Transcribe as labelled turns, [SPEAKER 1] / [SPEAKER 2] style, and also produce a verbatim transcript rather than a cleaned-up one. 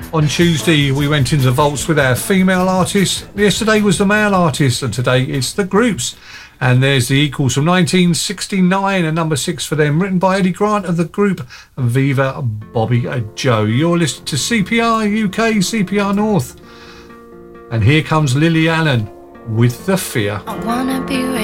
[SPEAKER 1] On Tuesday, we went into the vaults with our female artists. Yesterday was the male artist, and today it's the groups. And there's the Equals from nineteen sixty-nine, and number six for them, written by Eddie Grant of the group Viva Bobby Joe. You're listening to C P R U K, C P R North. And here comes Lily Allen with The Fear.
[SPEAKER 2] I wanna be